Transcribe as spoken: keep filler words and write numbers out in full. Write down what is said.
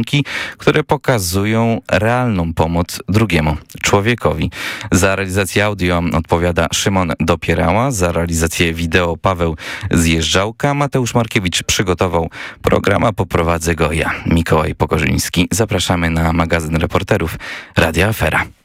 które pokazują realną pomoc drugiemu człowiekowi. Za realizację audio odpowiada Szymon Dopierała, za realizację wideo Paweł Zjeżdżałka. Mateusz Markiewicz przygotował program, a poprowadzę go ja, Mikołaj Pokorzyński. Zapraszamy na magazyn reporterów Radia Afera.